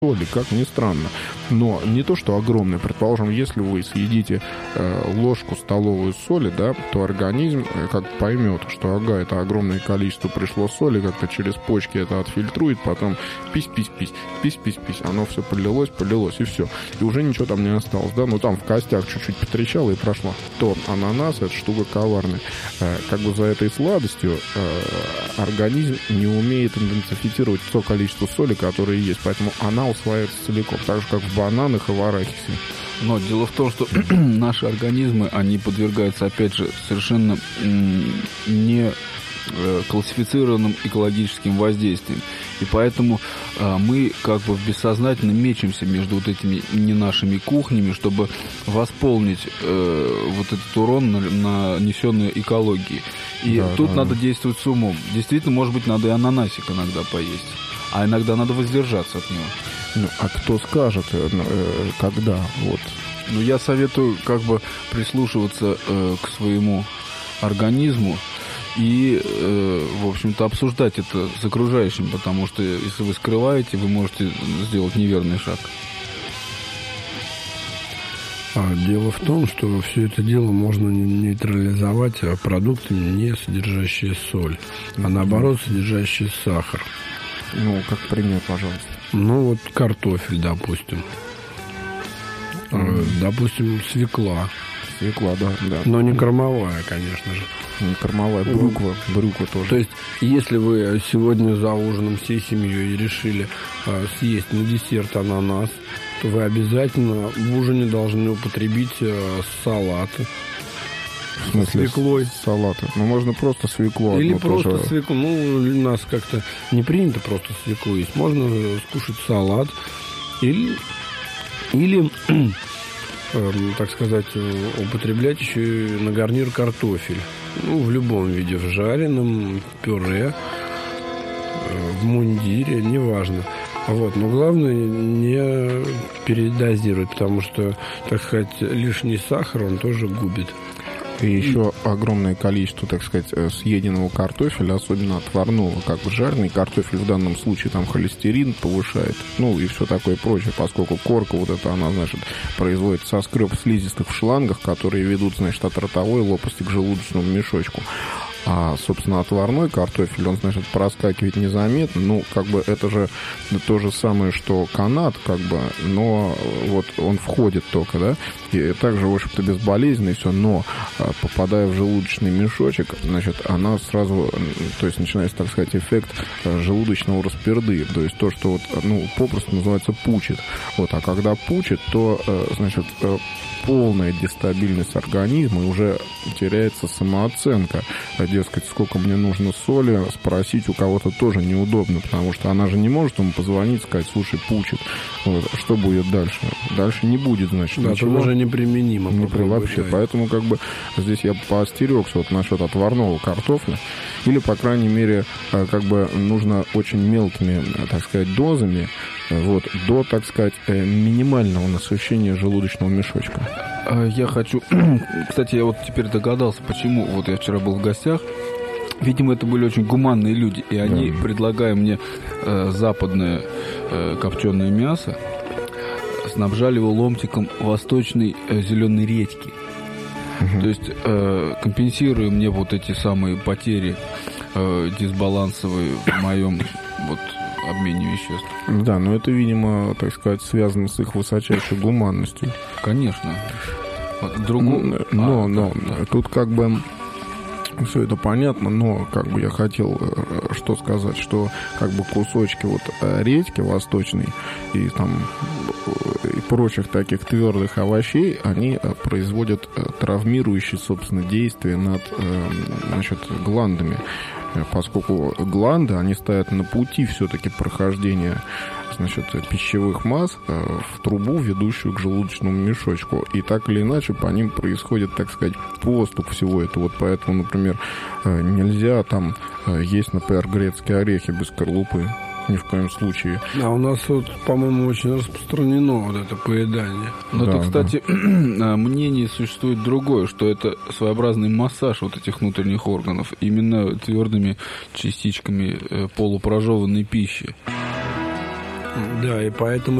соли, как ни странно. Но не то, что огромное. Предположим, если вы съедите ложку столовую соли, да, то организм как поймет, что ага, это огромное количество пришло соли, как-то через почки это отфильтрует, потом пись-пись-пись, пись-пись-пись, оно все полилось, и все. И уже ничего там не осталось, да, ну там в костях чуть-чуть потрещало и прошло. То ананас — это штука коварная. Как бы за этой сладостью организм не умеет идентифицировать то количество соли, которое есть, поэтому она усваивается целиком, так же, как в бананах и в арахисе. Но дело в том, что наши организмы, они подвергаются, опять же, совершенно не классифицированным экологическим воздействием. И поэтому мы как бы бессознательно мечемся между вот этими не нашими кухнями, чтобы восполнить вот этот урон, нанесенный экологии. И тут надо действовать с умом. Действительно, может быть, надо и ананасик иногда поесть, а иногда надо воздержаться от него. Ну, а кто скажет, когда? Вот. Ну, я советую как бы прислушиваться к своему организму и, в общем-то, обсуждать это с окружающим, потому что если вы скрываете, вы можете сделать неверный шаг. Дело в том, что все это дело можно нейтрализовать продуктами, не содержащие соль, а наоборот, содержащие сахар. Ну, как пример, пожалуйста. Ну, вот картофель, допустим. Допустим, свекла. Свекла, да. Но не кормовая, конечно же. Не кормовая, брюква тоже. То есть, если вы сегодня за ужином всей семьей решили съесть на десерт ананас, то вы обязательно в ужине должны употребить салат. В смысле, свеклой. Салаты. Ну, можно просто свеклу. Или просто тоже... свеклу. Ну, у нас как-то не принято просто свеклу есть. Можно скушать салат. Или так сказать, употреблять еще и на гарнир картофель. Ну, в любом виде. В жареном, пюре, в мундире, неважно. Вот. Но главное не передозировать, потому что, так сказать, лишний сахар, он тоже губит. И еще огромное количество, так сказать, съеденного картофеля, особенно отварного, как бы жареный картофель в данном случае там холестерин повышает, ну и все такое прочее, поскольку корка вот эта, она, значит, производит соскреб слизистых в шлангах, которые ведут, значит, от ротовой лопасти к желудочному мешочку. А, собственно, отварной картофель, он, значит, проскакивает незаметно. Ну, как бы это же то же самое, что канат, как бы, но вот он входит только, да, и также, в общем-то, безболезненно и все, но попадая в желудочный мешочек, значит, она сразу, то есть начинается, так сказать, эффект желудочного расперды, то есть то, что вот, ну, попросту называется пучит. Вот, а когда пучит, то, значит, полная дестабильность организма, и уже теряется самооценка. Дескать, сколько мне нужно соли, спросить у кого-то тоже неудобно, потому что она же не может ему позвонить, сказать, слушай, пучит. Вот, что будет дальше? Дальше не будет, значит, да, ничего. Это уже неприменимо. Вообще. Поэтому, как бы, здесь я поостерегся вот насчет отварного картофеля. Или, по крайней мере, как бы нужно очень мелкими, так сказать, дозами, вот, до, так сказать, минимального насыщения желудочного мешочка. Я хочу... Кстати, я вот теперь догадался, почему. Вот я вчера был в гостях. Видимо, это были очень гуманные люди. И они, предлагая мне западное копченое мясо, снабжали его ломтиком восточной зеленой редьки. То есть, компенсируя мне вот эти самые потери дисбалансовые в моем вот обмене веществ. Да, но это, видимо, так сказать, связано с их высочайшей гуманностью. Конечно. Но тут как бы все это понятно, но как бы я хотел что сказать, что как бы кусочки вот редьки восточной и там и прочих таких твердых овощей, они производят травмирующие, собственно, действия над, значит, гландами, поскольку гланды, они стоят на пути все-таки прохождения, значит, пищевых масс в трубу, ведущую к желудочному мешочку. И так или иначе по ним происходит, так сказать, поступ всего этого. Вот поэтому, например, нельзя там есть, например, грецкие орехи без скорлупы. Ни в коем случае. А у нас вот, по-моему, очень распространено вот это поедание. Но да, кстати, мнение существует другое, что это своеобразный массаж вот этих внутренних органов именно твердыми частичками полупрожеванной пищи. Да, и поэтому